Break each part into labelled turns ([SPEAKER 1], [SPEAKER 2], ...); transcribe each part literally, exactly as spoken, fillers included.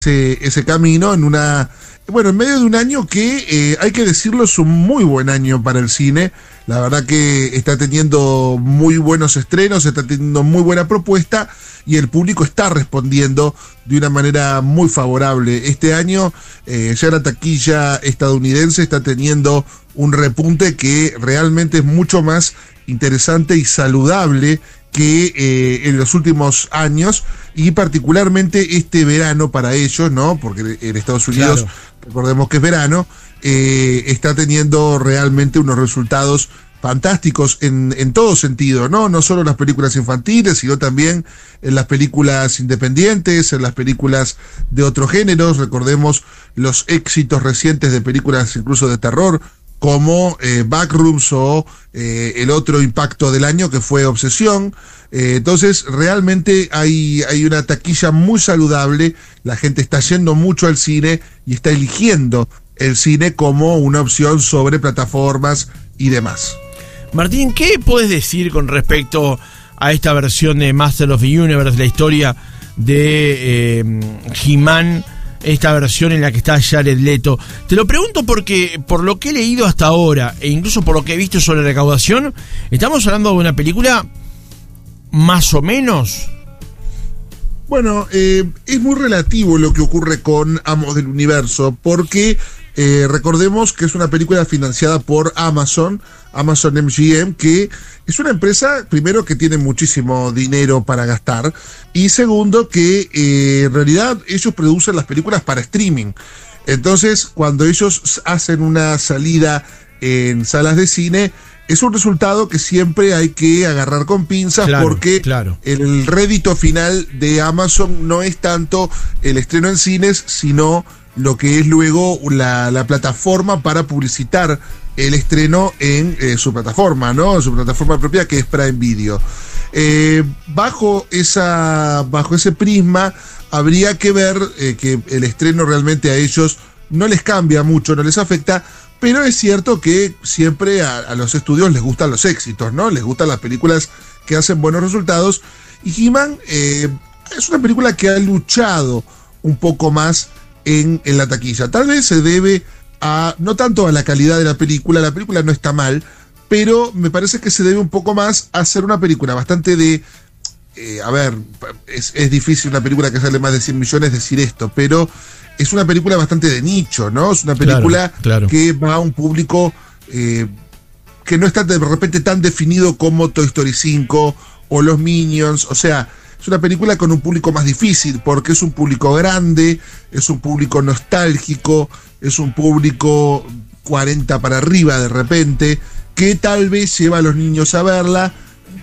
[SPEAKER 1] ese, ese camino en una, bueno, en medio de un año que, eh, hay que decirlo, es un muy buen año para el cine. La verdad que está teniendo muy buenos estrenos, está teniendo muy buena propuesta y el público está respondiendo de una manera muy favorable. Este año eh, ya la taquilla estadounidense está teniendo un repunte que realmente es mucho más interesante y saludable que eh, en los últimos años, y particularmente este verano para ellos, ¿no? Porque en Estados Unidos, claro, recordemos que es verano, eh, está teniendo realmente unos resultados fantásticos en, en todo sentido, ¿no? No solo en las películas infantiles, sino también en las películas independientes, en las películas de otros géneros. Recordemos los éxitos recientes de películas incluso de terror, como eh, Backrooms o eh, el otro impacto del año que fue Obsesión. Eh, entonces realmente hay, hay una taquilla muy saludable, la gente está yendo mucho al cine y está eligiendo el cine como una opción sobre plataformas y demás.
[SPEAKER 2] Martín, ¿qué puedes decir con respecto a esta versión de Master of the Universe, la historia de eh, He-Man, esta versión en la que está Jared Leto? Te lo pregunto porque, por lo que he leído hasta ahora, e incluso por lo que he visto sobre la recaudación, estamos hablando de una película más o menos.
[SPEAKER 1] Bueno, eh, es muy relativo lo que ocurre con Amos del Universo, porque eh, recordemos que es una película financiada por Amazon, Amazon M G M, que es una empresa, primero, que tiene muchísimo dinero para gastar, y segundo, que eh, en realidad ellos producen las películas para streaming. Entonces, cuando ellos hacen una salida en salas de cine, es un resultado que siempre hay que agarrar con pinzas, claro, porque claro, el rédito final de Amazon no es tanto el estreno en cines, sino lo que es luego la, la plataforma para publicitar el estreno en eh, su plataforma, ¿no? Su plataforma propia, que es Prime Video. Eh, bajo esa, bajo ese prisma, habría que ver eh, que el estreno realmente a ellos no les cambia mucho, no les afecta, pero es cierto que siempre a, a los estudios les gustan los éxitos, ¿no? Les gustan las películas que hacen buenos resultados, y He-Man eh, es una película que ha luchado un poco más en, en la taquilla. Tal vez se debe a, no tanto a la calidad de la película, la película no está mal, pero me parece que se debe un poco más a ser una película bastante de... Eh, a ver, es, es difícil una película que sale más de cien millones decir esto, pero es una película bastante de nicho, ¿no? Es una película claro, claro. que va a un público eh, que no está de repente tan definido como Toy Story cinco o Los Minions. O sea, es una película con un público más difícil, porque es un público grande, es un público nostálgico, es un público cuarenta para arriba de repente, que tal vez lleva a los niños a verla,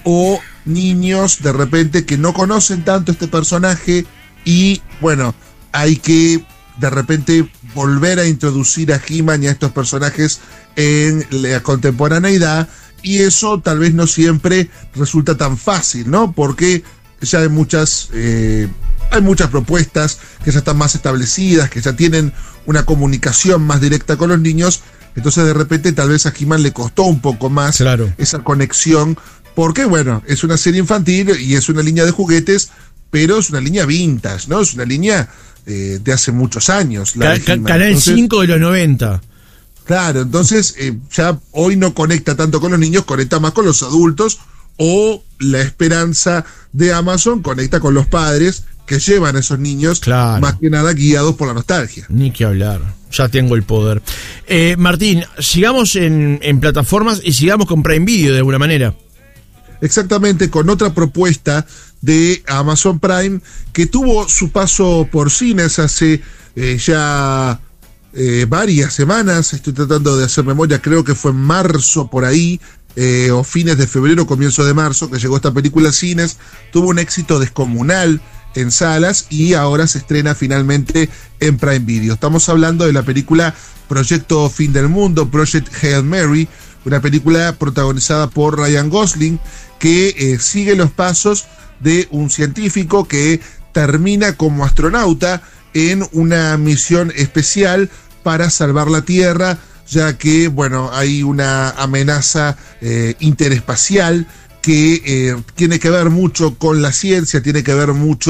[SPEAKER 1] o niños de repente que no conocen tanto este personaje, y bueno, hay que de repente volver a introducir a He-Man y a estos personajes en la contemporaneidad, y eso tal vez no siempre resulta tan fácil, ¿no? Porque ya hay muchas eh, hay muchas propuestas que ya están más establecidas, que ya tienen una comunicación más directa con los niños. Entonces de repente tal vez a He-Man le costó un poco más claro. esa conexión, porque bueno, es una serie infantil y es una línea de juguetes, pero es una línea vintage, ¿no? Es una línea eh, de hace muchos años. La
[SPEAKER 2] Ca- Ca- Canal cinco de los noventa.
[SPEAKER 1] Claro, entonces eh, ya hoy no conecta tanto con los niños, conecta más con los adultos, o la esperanza de Amazon conecta con los padres que llevan a esos niños, claro. más que nada guiados por la nostalgia.
[SPEAKER 2] Ni que hablar, ya tengo el poder. Eh, Martín, sigamos en, en plataformas y sigamos con Prime Video de alguna manera.
[SPEAKER 1] Exactamente, con otra propuesta de Amazon Prime que tuvo su paso por cines hace eh, ya eh, varias semanas. Estoy tratando de hacer memoria, creo que fue en marzo por ahí, eh, o fines de febrero, comienzo de marzo, que llegó esta película a cines. Tuvo un éxito descomunal en salas y ahora se estrena finalmente en Prime Video. Estamos hablando de la película Proyecto Fin del Mundo, Project Hail Mary, una película protagonizada por Ryan Gosling, que eh, sigue los pasos de un científico que termina como astronauta en una misión especial para salvar la Tierra, ya que, bueno, hay una amenaza eh, interespacial que eh, tiene que ver mucho con la ciencia, tiene que ver mucho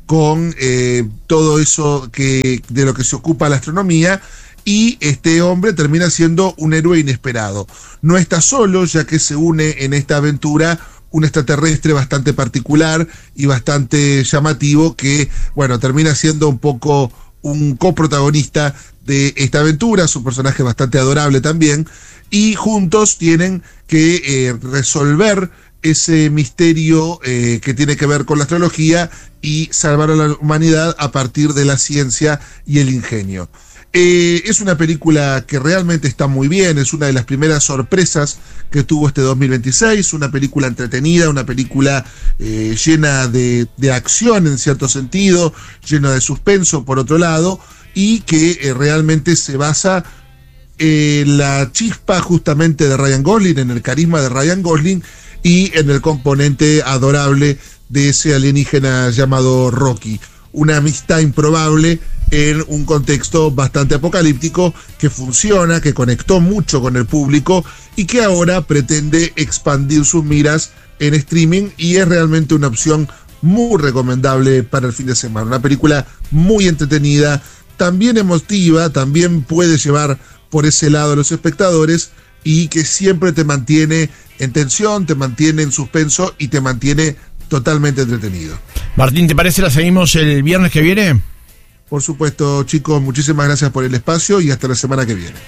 [SPEAKER 1] con eh, todo eso que, de lo que se ocupa la astronomía, y este hombre termina siendo un héroe inesperado. No está solo, ya que se une en esta aventura un extraterrestre bastante particular y bastante llamativo que, bueno, termina siendo un poco un coprotagonista de esta aventura, su personaje bastante adorable también, y juntos tienen que eh, resolver ese misterio eh, que tiene que ver con la astrología y salvar a la humanidad a partir de la ciencia y el ingenio. Eh, es una película que realmente está muy bien, es una de las primeras sorpresas que tuvo este dos mil veintiséis, una película entretenida, una película eh, llena de, de acción en cierto sentido, llena de suspenso por otro lado, y que eh, realmente se basa en la chispa justamente de Ryan Gosling, en el carisma de Ryan Gosling y en el componente adorable de ese alienígena llamado Rocky. Una amistad improbable en un contexto bastante apocalíptico que funciona, que conectó mucho con el público y que ahora pretende expandir sus miras en streaming, y es realmente una opción muy recomendable para el fin de semana. Una película muy entretenida, también emotiva, también puede llevar por ese lado a los espectadores, y que siempre te mantiene en tensión, te mantiene en suspenso y te mantiene totalmente entretenido.
[SPEAKER 2] Martín, ¿te parece la seguimos el viernes que viene?
[SPEAKER 1] Por supuesto, chicos, muchísimas gracias por el espacio y hasta la semana que viene.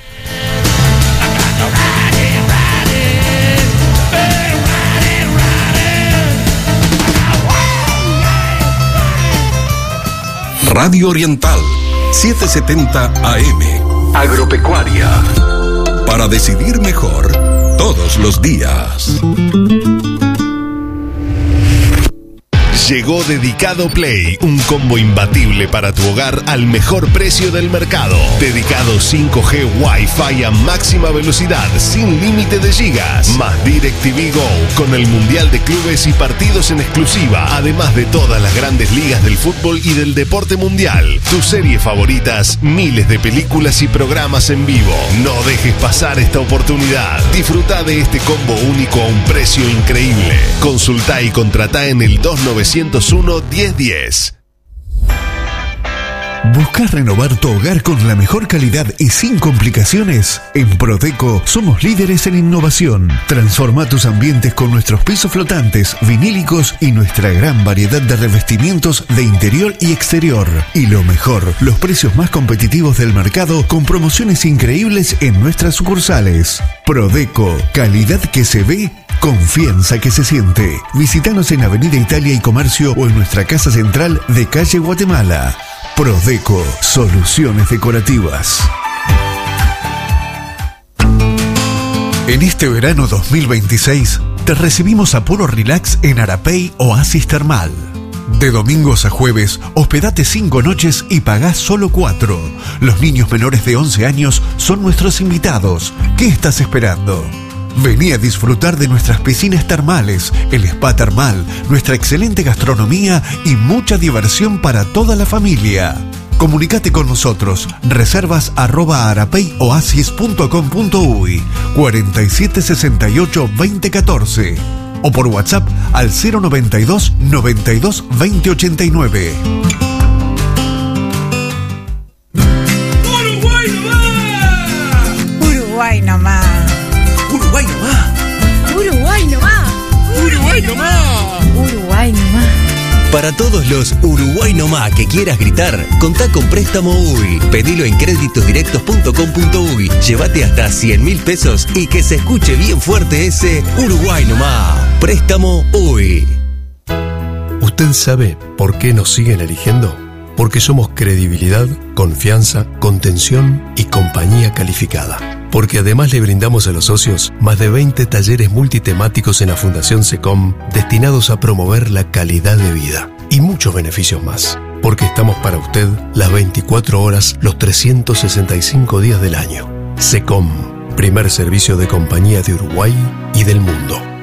[SPEAKER 3] Radio Oriental, setecientos setenta A M. Agropecuaria. Para decidir mejor todos los días.
[SPEAKER 4] Llegó Dedicado Play, un combo imbatible para tu hogar al mejor precio del mercado. Dedicado cinco G Wi-Fi a máxima velocidad, sin límite de gigas. Más DirecTV Go, con el Mundial de Clubes y partidos en exclusiva. Además de todas las grandes ligas del fútbol y del deporte mundial. Tus series favoritas, miles de películas y programas en vivo. No dejes pasar esta oportunidad. Disfruta de este combo único a un precio increíble. Consulta y contrata en el dos nueve cero uno, diez diez.
[SPEAKER 5] ¿Buscas renovar tu hogar con la mejor calidad y sin complicaciones? En Prodeco somos líderes en innovación. Transforma tus ambientes con nuestros pisos flotantes, vinílicos y nuestra gran variedad de revestimientos de interior y exterior. Y lo mejor, los precios más competitivos del mercado con promociones increíbles en nuestras sucursales. Prodeco, calidad que se ve, confianza que se siente. Visítanos en Avenida Italia y Comercio o en nuestra casa central de calle Guatemala. Prodeco, soluciones decorativas. En este verano dos mil veintiséis, te recibimos a puro relax en Arapey Oasis Termal. De domingos a jueves, hospedate cinco noches y pagás solo cuatro. Los niños menores de once años son nuestros invitados. ¿Qué estás esperando? Vení a disfrutar de nuestras piscinas termales, el spa termal, nuestra excelente gastronomía y mucha diversión para toda la familia. Comunicate con nosotros, reservas arroba arapeyoasis punto com punto uy, cuarenta y siete sesenta y ocho veinte catorce, o por WhatsApp al cero noventa y dos noventa y dos veinte ochenta y nueve.
[SPEAKER 6] Uruguay nomás. Uruguay nomás.
[SPEAKER 7] Uruguay nomás.
[SPEAKER 6] Uruguay nomás.
[SPEAKER 7] Uruguay nomás.
[SPEAKER 6] Uruguay nomás.
[SPEAKER 7] Para todos los Uruguay nomás que quieras gritar, contá con Préstamo U Y. Pedilo en créditos directos punto com punto uy. Llévate hasta cien mil pesos y que se escuche bien fuerte ese Uruguay nomás. Préstamo U Y.
[SPEAKER 8] ¿Usted sabe por qué nos siguen eligiendo? Porque somos credibilidad, confianza, contención y compañía calificada. Porque además le brindamos a los socios más de veinte talleres multitemáticos en la Fundación SECOM destinados a promover la calidad de vida y muchos beneficios más. Porque estamos para usted las veinticuatro horas, los trescientos sesenta y cinco días del año. SECOM, primer servicio de compañía de Uruguay y del mundo.